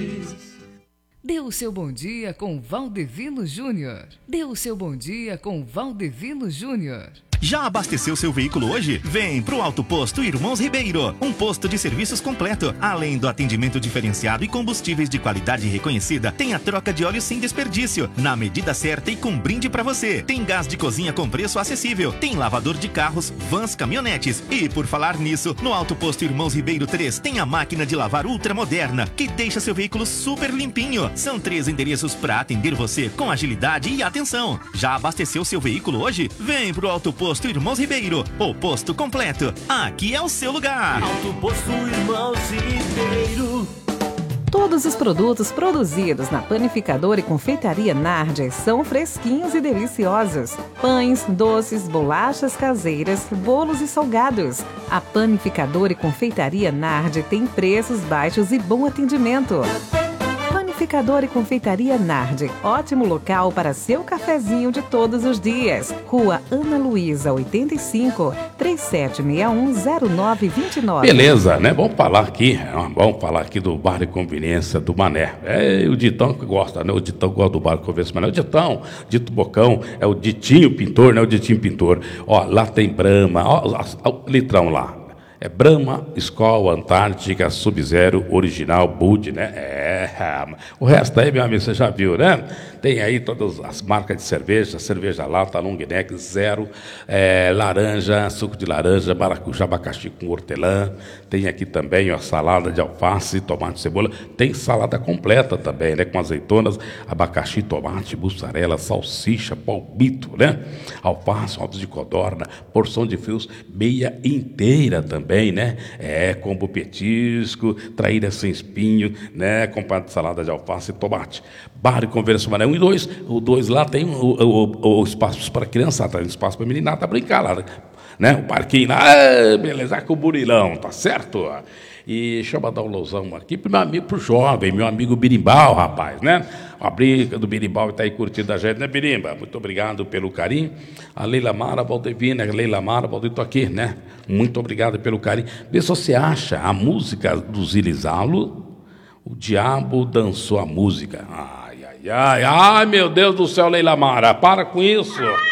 Dê o seu bom dia com Valdevino Júnior. Dê o seu bom dia com Valdevino Júnior. Já abasteceu seu veículo hoje? Vem pro Auto Posto Irmãos Ribeiro, um posto de serviços completo. Além do atendimento diferenciado e combustíveis de qualidade reconhecida, tem a troca de óleo sem desperdício, na medida certa e com brinde pra você. Tem gás de cozinha com preço acessível, tem lavador de carros, vans, caminhonetes. E por falar nisso, no Auto Posto Irmãos Ribeiro 3 tem a máquina de lavar ultramoderna, que deixa seu veículo super limpinho. São 3 endereços pra atender você com agilidade e atenção. Já abasteceu seu veículo hoje? Vem pro Auto Posto Irmãos Ribeiro, o posto completo. Aqui é o seu lugar. Auto Posto Irmãos Ribeiro. Todos os produtos produzidos na Panificadora e Confeitaria Nardi são fresquinhos e deliciosos. Pães, doces, bolachas caseiras, bolos e salgados. A Panificadora e Confeitaria Nardi tem preços baixos e bom atendimento. Panificadora e Confeitaria Nardi, ótimo local para seu cafezinho de todos os dias. Rua Ana Luísa, 85, 37610929. Beleza, né? Vamos falar aqui do bar de conveniência do Mané. É o Ditão que gosta, né? O Ditão gosta do bar de conveniência do Mané. O Ditão, Dito Bocão, é o Ditinho Pintor, né? O Ditinho Pintor. Ó, lá tem Brahma, ó, o litrão lá. É Brahma, Skol, Antártica, Sub-Zero, Original, Bud, né? O resto aí, meu amigo, você já viu, né? Tem aí todas as marcas de cerveja lata, long neck, zero, laranja, suco de laranja, maracujá, abacaxi com hortelã. Tem aqui também, ó, salada de alface, tomate, cebola. Tem salada completa também, né? Com azeitonas, abacaxi, tomate, mussarela, salsicha, palmito, né? Alface, ovos de codorna, porção de frios, meia inteira também, né? Combo petisco, traíra sem espinho, né? Acompanhado de salada de alface e tomate. Bar e Conversa Mané 1 e 2. O 2 lá tem o espaço para criança, tem espaço para meninada brincar lá, né? O parquinho lá, beleza, com o burilão, tá certo? E deixa eu mandar um lousão aqui pro meu amigo, pro jovem, meu amigo Birimbau, rapaz, né? A briga do Birimbau está aí curtindo a gente, né, Birimba? Muito obrigado pelo carinho. A Leila Mara Valdevina, tô aqui, né? Muito obrigado pelo carinho. Vê se você acha a música do Zilizalo, O Diabo Dançou a Música. Ai, meu Deus do céu, Leila Mara, para com isso.